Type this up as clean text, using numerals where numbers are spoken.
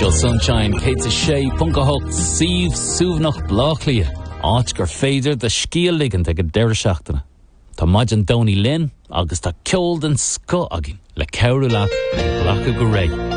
Seo Sunshine, Kate Shea, Punka Hook, Steve, Súvnach, Blachlia. Áit gur féidir de scíal ligan ag a deir seachtainna. Tá maidin Donny Lynn agus tá ceol den sco agin le ceirú leat le Blacha go Ray.